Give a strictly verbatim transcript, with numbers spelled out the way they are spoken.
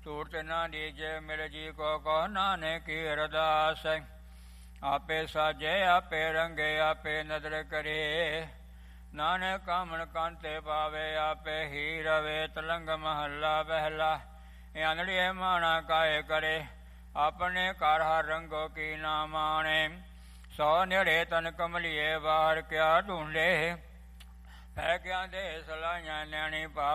ਧੂਰਤ ਨਾ ਦੀਜੇ ਮਿਲ ਜੀ ਕੋ ਕੋ ਨਾਨਕ ਕੀ ਅਰਦਾਸ। ਆਪੇ ਸਾਜੇ ਆਪੇ ਰੰਗੇ ਆਪੇ ਨਦਰ ਕਰੇ, ਨਾਨਕ ਕਾਮਣ ਕਾਂਤੇ ਪਾਵੇ ਆਪੇ ਹੀ ਰਵੇ। ਤਲੰਗ ਮਹੱਲਾ ਪਹਿਲਾ। ਆਨੜੀਏ ਮਾਣਾ ਕਾਏ ਕਰੇ, ਆਪਣੇ ਘਰ ਹਰ ਰੰਗੋ ਕੀ ਨਾ ਮਾਣੇ। ਸੋ ਨੇੜੇ ਤਨ ਕਮਲੀਏ ਬਾਹਰ ਕਿਆ ਢੂੰਡੇ, ਪੈ ਕਿਆ ਦੇ ਸਲਾਈਆਂ ਨੈਣੀ ਪਾ